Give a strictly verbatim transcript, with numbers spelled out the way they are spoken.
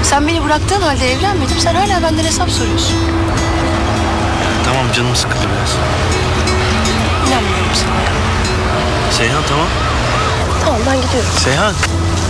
Sen beni bıraktığın halde evlenmedim. Sen hala benden hesap soruyorsun. Tamam, canım sıkıldı biraz. İnanmıyorum sana ya. Seyhan tamam. Tamam, ben gidiyorum. Seyhan.